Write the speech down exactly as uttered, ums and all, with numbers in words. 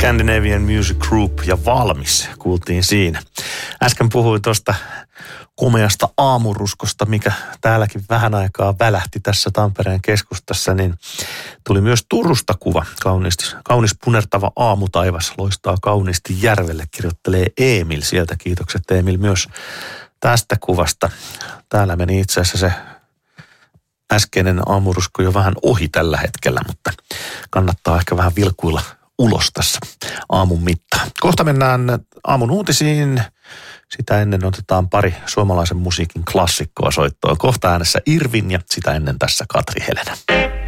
Scandinavian Music Group ja Valmis kuultiin siinä. Äsken puhuin tuosta komeasta aamuruskosta, mikä täälläkin vähän aikaa välähti tässä Tampereen keskustassa, niin tuli myös Turusta kuva. Kauniisti, kaunis punertava aamutaivas loistaa kauniisti järvelle, kirjoittelee Emil sieltä. Kiitokset Emil myös tästä kuvasta. Täällä meni itse asiassa se äskeinen aamurusko jo vähän ohi tällä hetkellä, mutta kannattaa ehkä vähän vilkuilla ulos tässä aamun mittaan. Kohta mennään aamun uutisiin. Sitä ennen otetaan pari suomalaisen musiikin klassikkoa soittoon. Kohta äänessä Irvin ja sitä ennen tässä Katri Helena.